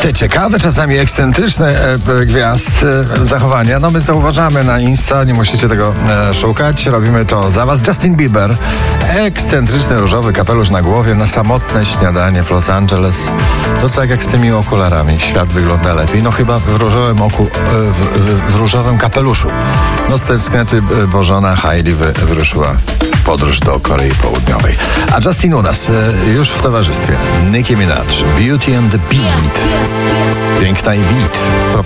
Te ciekawe, czasami ekscentryczne gwiazd zachowania, no my zauważamy na Insta, nie musicie tego szukać, robimy to za was. Justin Bieber, ekscentryczny różowy kapelusz na głowie, na samotne śniadanie w Los Angeles. To tak jak z tymi okularami, świat wygląda lepiej, no chyba w różowym w różowym kapeluszu. No z tęsknoty Bożona Hailey wyruszyła podróż do Korei Południowej. A Justin u nas już w towarzystwie Nicki Minaj, Beauty and the Beat. Piękna i beat.